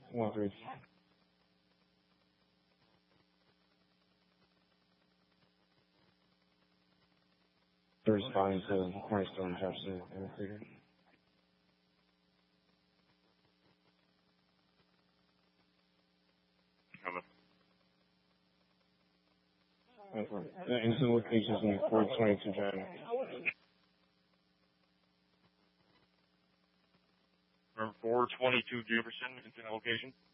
1-3. Responding to Cornerstone Jefferson and Recruiter. Instant locations in 422 Drive. 422 Jefferson, instant location.